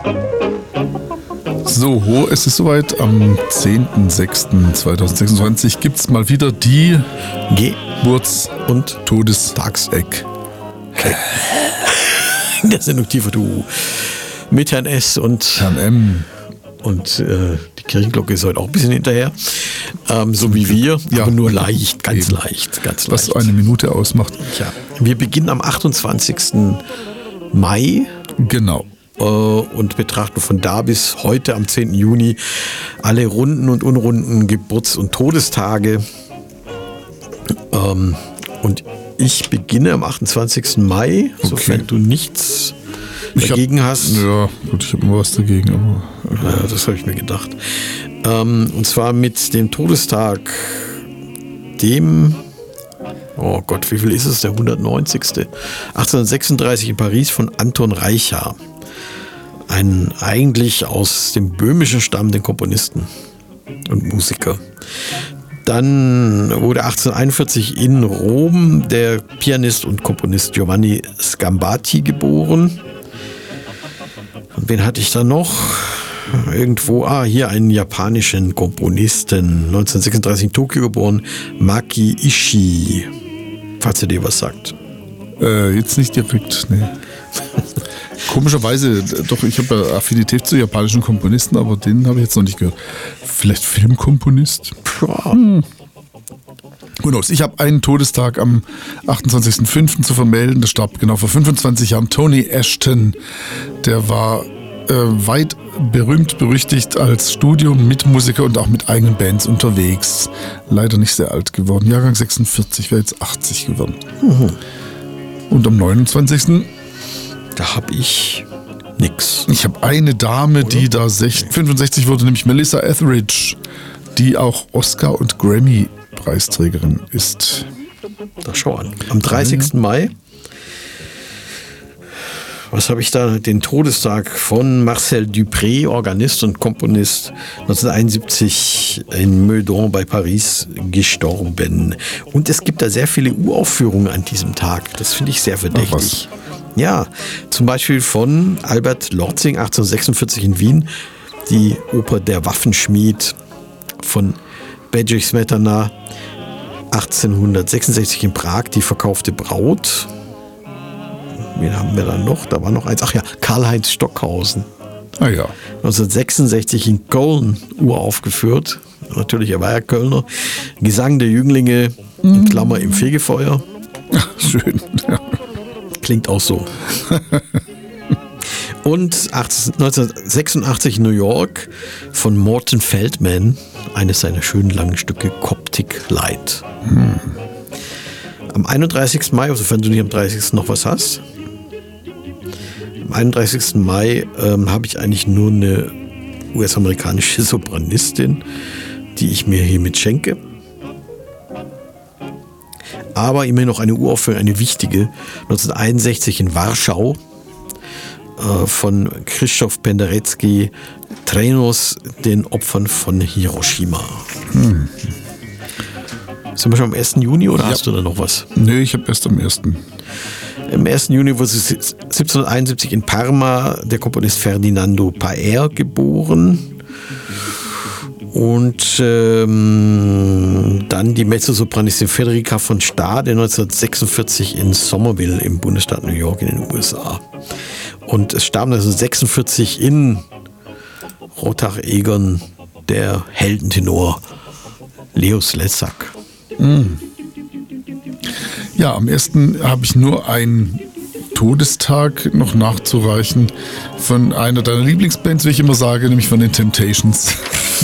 So, es ist soweit. Am 10.06.2026 gibt es mal wieder die Geburts- und Todestagseck. In der Sendung Tiefer Du mit Herrn S. und Herrn M. Und die Kirchenglocke ist heute auch ein bisschen hinterher. So wie wir, aber nur leicht, ganz leicht. Was eine Minute ausmacht. Ja. Wir beginnen am 28. Mai. Genau. Und betrachten von da bis heute am 10. Juni alle runden und unrunden Geburts- und Todestage. Und ich beginne am 28. Mai, sofern du nichts dagegen hast. Ja, gut, ich habe immer was dagegen. Aber ja, das habe ich mir gedacht. Und zwar mit dem Todestag, dem, oh Gott, wie viel ist es, der 190. 1836 in Paris von Anton Reicha. Ein eigentlich aus dem Böhmischen stammenden Komponisten und Musiker. Dann wurde 1841 in Rom der Pianist und Komponist Giovanni Scambati geboren. Und wen hatte ich da noch? Irgendwo, hier einen japanischen Komponisten, 1936 in Tokio geboren, Maki Ishii, falls er dir was sagt. Jetzt nicht direkt, nee. Komischerweise, doch, ich habe ja Affinität zu japanischen Komponisten, aber den habe ich jetzt noch nicht gehört. Vielleicht Filmkomponist? Ja. Ich habe einen Todestag am 28.05. zu vermelden. Das starb genau vor 25 Jahren Tony Ashton. Der war weit berühmt, berüchtigt als Studio-Mitmusiker und auch mit eigenen Bands unterwegs. Leider nicht sehr alt geworden. Jahrgang 46, wäre jetzt 80 geworden. Und am 29. Da habe ich nix. Ich habe eine Dame, die da 65 wurde, nämlich Melissa Etheridge, die auch Oscar- und Grammy-Preisträgerin ist. Da schau an. Am 30. Mai, was habe ich da? Den Todestag von Marcel Dupré, Organist und Komponist, 1971 in Meudon bei Paris gestorben. Und es gibt da sehr viele Uraufführungen an diesem Tag. Das finde ich sehr verdächtig. Ja, zum Beispiel von Albert Lorzing, 1846 in Wien, die Oper Der Waffenschmied von Bedřich Smetana, 1866 in Prag, Die verkaufte Braut. Wen haben wir da noch? Da war noch eins. Ach ja, Karl-Heinz Stockhausen. Ah ja. 1966 in Köln uraufgeführt. Natürlich, er war ja Kölner. Gesang der Jünglinge, in Klammer im Fegefeuer. Ach, schön, ja. Klingt auch so. Und 1986 in New York von Morton Feldman, eines seiner schönen langen Stücke, Coptic Light. Am 31. Mai, sofern du nicht am 30. noch was hast, am 31. Mai habe ich eigentlich nur eine US-amerikanische Sopranistin, die ich mir hiermit schenke. Aber immerhin noch eine Uraufführung, eine wichtige, 1961 in Warschau von Krzysztof Penderecki, Trenos, den Opfern von Hiroshima. Sind wir schon am 1. Juni oder hast du da noch was? Nee, ich habe erst am 1. Am 1. Juni wurde 1771 in Parma der Komponist Ferdinando Paer geboren. Und dann die Mezzosopranistin Federica von Stade 1946 in Somerville im Bundesstaat New York in den USA. Und es starb 1946 in Rottach-Egern der Heldentenor Leo Slezak. Ja, am 1. habe ich nur einen Todestag noch nachzureichen von einer deiner Lieblingsbands, wie ich immer sage, nämlich von den Temptations.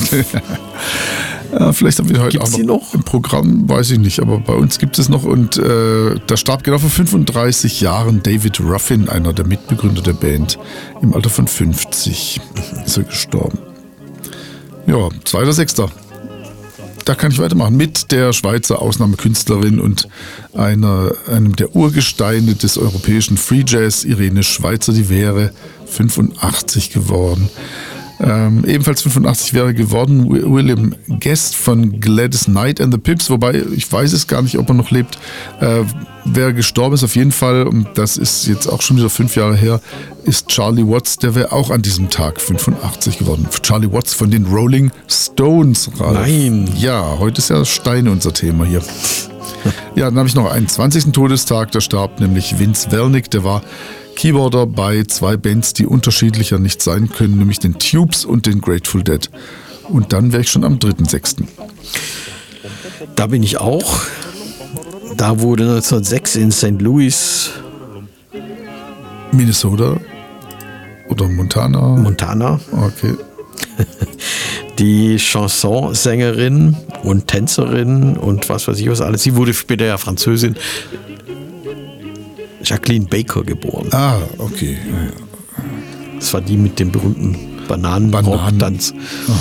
Ja, vielleicht haben wir heute Gibt's auch noch im Programm, weiß ich nicht, aber bei uns gibt es noch. Und da starb genau vor 35 Jahren David Ruffin, einer der Mitbegründer der Band. Im Alter von 50 ist er gestorben. Ja, 2.6. Da kann ich weitermachen mit der Schweizer Ausnahmekünstlerin und einem der Urgesteine des europäischen Free Jazz, Irene Schweizer, die wäre 85 geworden. Ebenfalls 85 wäre geworden William Guest von Gladys Knight and the Pips, wobei ich weiß es gar nicht, ob er noch lebt. Wer gestorben ist auf jeden Fall, und das ist jetzt auch schon wieder 5 Jahre her, ist Charlie Watts, der wäre auch an diesem Tag 85 geworden. Charlie Watts von den Rolling Stones. Ralf. Nein. Ja, heute ist ja Steine unser Thema hier. Ja, dann habe ich noch einen 20. Todestag, da starb nämlich Vince Wernick, der war Keyboarder bei 2 Bands, die unterschiedlicher nicht sein können, nämlich den Tubes und den Grateful Dead. Und dann wäre ich schon am 3.6. Da bin ich auch. Da wurde 1906 in St. Louis, Minnesota oder Montana. Okay. Die Chansonsängerin und Tänzerin und was weiß ich was alles. Sie wurde später ja Französin. Jacqueline Baker geboren. Ah, okay. Das war die mit dem berühmten Bananen-Tanz.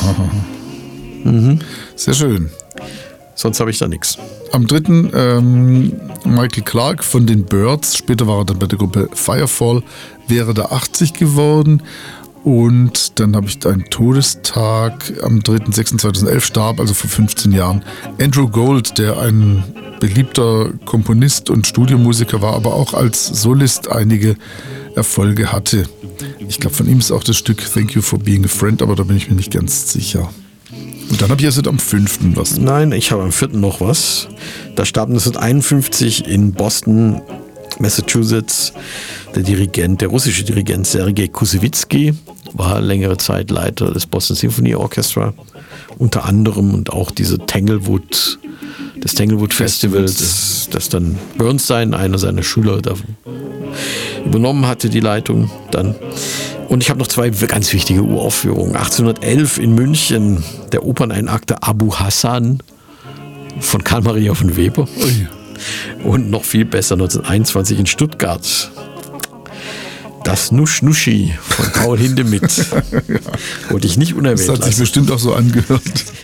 Sehr schön. Sonst habe ich da nichts. Am 3. Michael Clarke von den Byrds, später war er dann bei der Gruppe Firefall, wäre da 80 geworden. Und dann habe ich einen Todestag am 3.6.2011 starb, also vor 15 Jahren, Andrew Gold, der ein beliebter Komponist und Studiomusiker war, aber auch als Solist einige Erfolge hatte. Ich glaube, von ihm ist auch das Stück Thank You for Being a Friend, aber da bin ich mir nicht ganz sicher. Und dann habe ich erst am 5. was. Nein, ich habe am 4. noch was. Da starb 1951 in Boston, Massachusetts, der russische Dirigent Sergei Kusewitzki, war längere Zeit Leiter des Boston Symphony Orchestra, unter anderem, und auch des Tanglewood Festivals, das dann Bernstein, einer seiner Schüler, da übernommen hatte, die Leitung dann. Und ich habe noch 2 ganz wichtige Uraufführungen. 1811 in München, der Operneinakte Abu Hassan von Karl Maria von Weber. Ui. Und noch viel besser 1921 in Stuttgart. Das Nusch-Nuschi von Paul Hindemith. Ja. Wollte ich nicht unerwähnt lassen. Das hat sich bestimmt auch so angehört.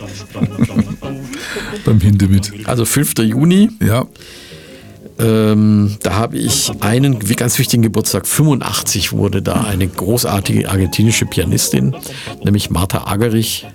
Beim Hindemith. Also 5. Juni. Ja. Da habe ich einen ganz wichtigen Geburtstag. 85 wurde da eine großartige argentinische Pianistin, nämlich Martha Argerich.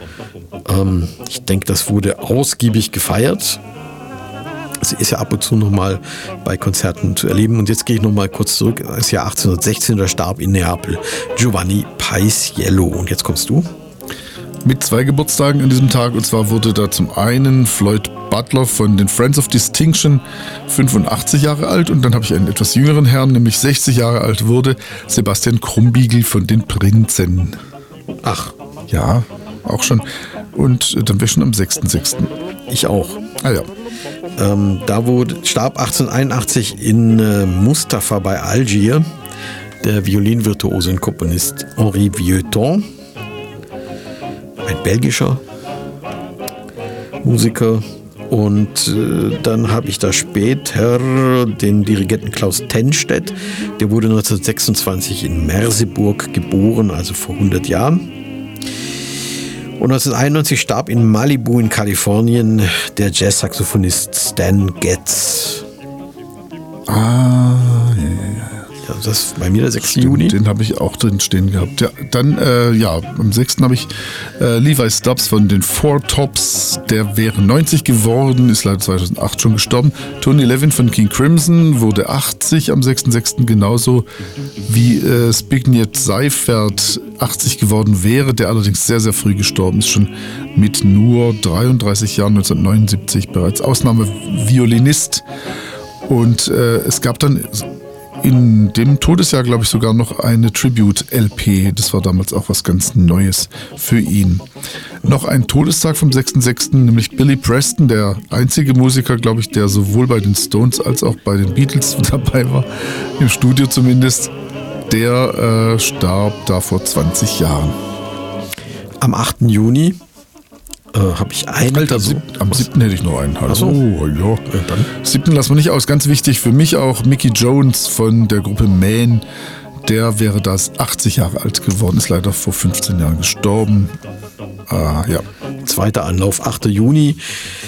Ich denke, das wurde ausgiebig gefeiert. Sie ist ja ab und zu nochmal bei Konzerten zu erleben. Und jetzt gehe ich nochmal kurz zurück. Das Jahr 1816, da starb in Neapel Giovanni Paisiello. Und jetzt kommst du. Mit 2 Geburtstagen an diesem Tag. Und zwar wurde da zum einen Floyd Butler von den Friends of Distinction 85 Jahre alt. Und dann habe ich einen etwas jüngeren Herrn, nämlich 60 Jahre alt wurde, Sebastian Krumbiegel von den Prinzen. Ach. Ja, auch schon. Und dann wäre ich schon am 6.6. Ich auch. Ah ja. Da starb 1881 in Mustafa bei Algier der Violinvirtuose und Komponist Henri Vieuxtemps, ein belgischer Musiker. Und dann habe ich da später den Dirigenten Klaus Tennstedt, der wurde 1926 in Merseburg geboren, also vor 100 Jahren. Und 1991 starb in Malibu in Kalifornien der Jazz-Saxophonist Stan Getz. Ja. Das ist bei mir der 6. Juni. Den habe ich auch drin stehen gehabt. Ja, dann, am 6. habe ich Levi Stubbs von den Four Tops. Der wäre 90 geworden, ist leider 2008 schon gestorben. Tony Levin von King Crimson wurde 80 am 6.6. genauso wie Zbigniew Seifert 80 geworden wäre, der allerdings sehr, sehr früh gestorben ist, schon mit nur 33 Jahren, 1979 bereits. Ausnahmeviolinist. Und es gab dann in dem Todesjahr, glaube ich, sogar noch eine Tribute-LP. Das war damals auch was ganz Neues für ihn. Noch ein Todestag vom 6.6., nämlich Billy Preston, der einzige Musiker, glaube ich, der sowohl bei den Stones als auch bei den Beatles dabei war, im Studio zumindest. Der starb da vor 20 Jahren. Am 8. Juni habe ich einen. Alter, am 7. hätte ich noch einen. Hallo. So. Oh, ja. Dann 7. lassen wir nicht aus. Ganz wichtig für mich auch Mickey Jones von der Gruppe Man. Der wäre das 80 Jahre alt geworden, ist leider vor 15 Jahren gestorben. Ja. Zweiter Anlauf, 8. Juni.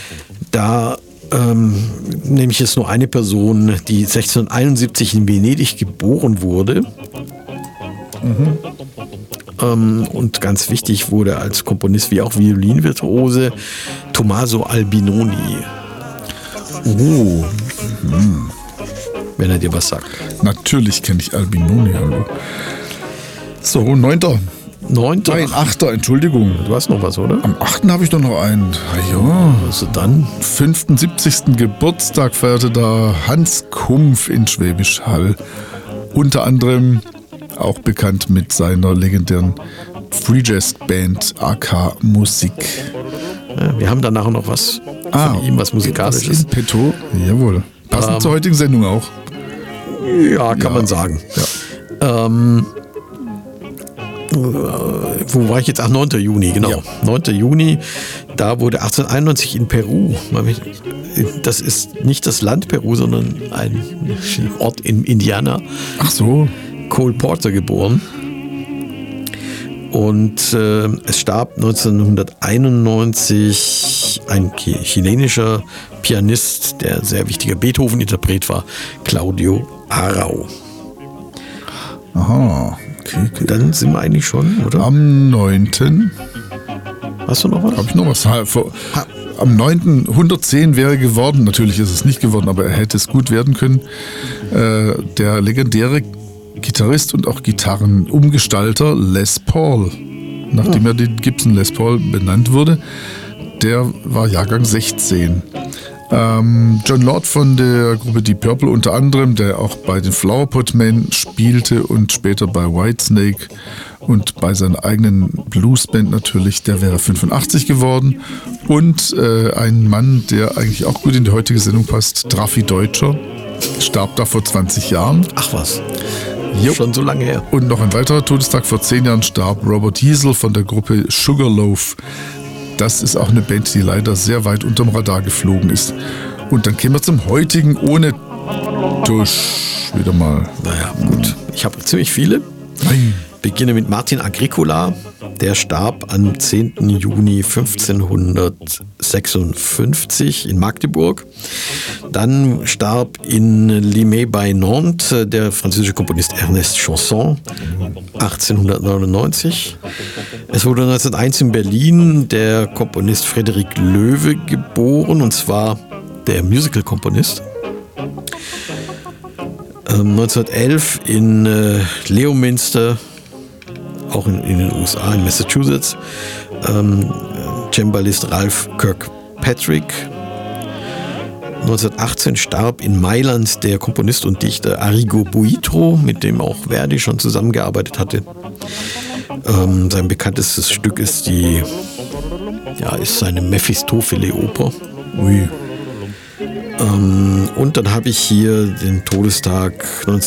Da nehme ich jetzt nur eine Person, die 1671 in Venedig geboren wurde. Und ganz wichtig wurde als Komponist wie auch Violinvirtuose Tommaso Albinoni. Oh. Wenn er dir was sagt. Natürlich kenne ich Albinoni, hallo. So, 9. 9. Nein, 8. Entschuldigung. Du hast noch was, oder? Am 8. habe ich doch noch einen. Ja. Also dann? 75. Geburtstag feierte da Hans Kumpf in Schwäbisch Hall. Unter anderem auch bekannt mit seiner legendären Free Jazz Band AK Musik. Ja, wir haben danach noch was von ihm, was Musikalisches. In petto, jawohl. Passend zur heutigen Sendung auch. Ja, kann man sagen. Ja. Wo war ich jetzt? Ach, 9. Juni, genau. Ja. 9. Juni, da wurde 1891 in Peru, das ist nicht das Land Peru, sondern ein Ort in Indiana. Ach so. Cole Porter geboren. Und es starb 1991 ein chilenischer Pianist, der sehr wichtiger Beethoven-Interpret war, Claudio Arrau. Aha. Okay. Dann sind wir eigentlich schon, oder? Am 9. Hast du noch was? Habe ich noch was? Am 9. 110 wäre geworden. Natürlich ist es nicht geworden, aber er hätte es gut werden können. Der legendäre Gitarrist und auch Gitarrenumgestalter Les Paul, nachdem er den Gibson Les Paul benannt wurde, der war Jahrgang 16. John Lord von der Gruppe Deep Purple unter anderem, der auch bei den Flowerpot Men spielte und später bei Whitesnake und bei seiner eigenen Bluesband natürlich, der wäre 85 geworden. Und ein Mann, der eigentlich auch gut in die heutige Sendung passt, Draffi Deutscher, starb da vor 20 Jahren. Ach was. Jo. Schon so lange her. Und noch ein weiterer Todestag, vor 10 Jahren starb Robert Hiesel von der Gruppe Sugarloaf. Das ist auch eine Band, die leider sehr weit unterm Radar geflogen ist. Und dann kämen wir zum heutigen ohne Tusch wieder mal. Naja, gut. Ich habe ziemlich viele. Nein. Beginne mit Martin Agricola. Der starb am 10. Juni 1556 in Magdeburg. Dann starb in Limay bei Nantes der französische Komponist Ernest Chausson 1899. Es wurde 1901 in Berlin der Komponist Frédéric Loewe geboren, und zwar der Musical-Komponist. 1911 in Leominster, auch in den USA, in Massachusetts, Cembalist Ralph Kirkpatrick. 1918 starb in Mailand der Komponist und Dichter Arrigo Boito, mit dem auch Verdi schon zusammengearbeitet hatte. Sein bekanntestes Stück ist seine Mephistopheles-Oper. Ui. Und dann habe ich hier den Todestag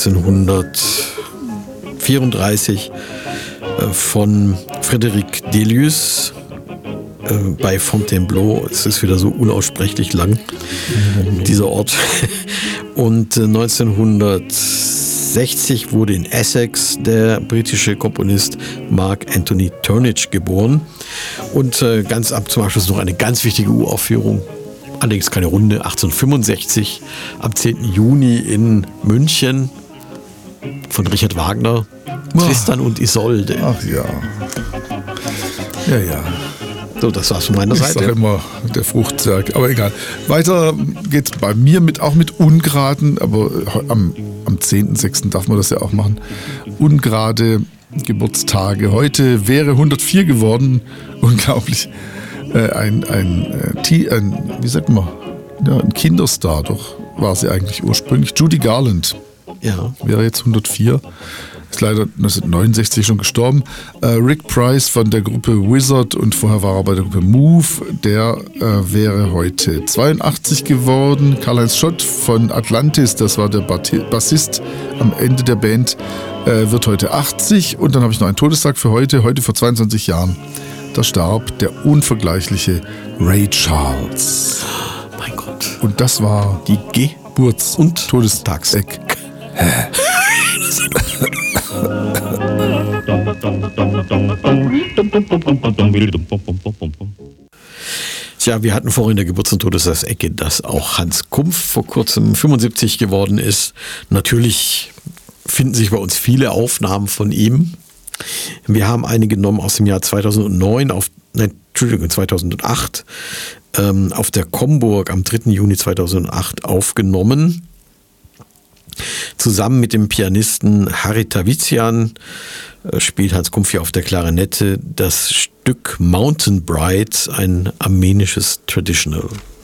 1934 von Frédéric Delius bei Fontainebleau. Es ist wieder so unaussprechlich lang, dieser Ort. Und 1960 wurde in Essex der britische Komponist Mark Anthony Turnage geboren. Und ganz ab zum Abschluss noch eine ganz wichtige Uraufführung. Allerdings keine Runde, 1865, am 10. Juni in München von Richard Wagner, Tristan und Isolde. Ach ja. Ja. So, das war's von meiner Seite. Ich sag immer der Fruchtzwerg, aber egal. Weiter geht's bei mir auch mit Ungeraden, aber am 10.06. darf man das ja auch machen. Ungerade Geburtstage. Heute wäre 104 geworden, unglaublich. Ein Kinderstar, doch war sie eigentlich ursprünglich. Judy Garland, ja, wäre jetzt 104, ist leider 1969 schon gestorben. Rick Price von der Gruppe Wizard und vorher war er bei der Gruppe Move, der wäre heute 82 geworden. Karl-Heinz Schott von Atlantis, das war der Bassist am Ende der Band, wird heute 80. Und dann habe ich noch einen Todestag für heute vor 22 Jahren. Da starb der unvergleichliche Ray Charles. Mein Gott. Und das war die Geburts- und Todestagseck. Tja, wir hatten vorhin in der Geburts- und Todestagsecke, dass auch Hans Kumpf vor kurzem 75 geworden ist. Natürlich finden sich bei uns viele Aufnahmen von ihm. Wir haben eine genommen aus dem Jahr 2008 auf der Comburg am 3. Juni 2008 aufgenommen. Zusammen mit dem Pianisten Harry Tavitian spielt Hans Kumpf hier auf der Klarinette das Stück Mountain Bride, ein armenisches Traditional.